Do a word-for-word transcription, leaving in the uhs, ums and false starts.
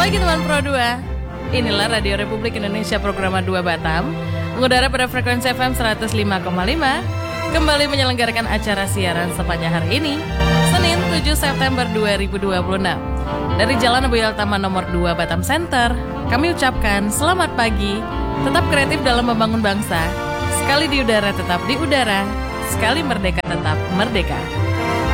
pagi teman Pro dua. Inilah Radio Republik Indonesia Programa dua Batam, mengudara pada frekuensi F M seratus lima koma lima, kembali menyelenggarakan acara siaran sepanjang hari ini, Senin tujuh September dua ribu dua puluh enam. Dari Jalan Abu Yaltama nomor dua Batam Center, kami ucapkan selamat pagi, tetap kreatif dalam membangun bangsa, sekali di udara tetap di udara, sekali merdeka tetap merdeka.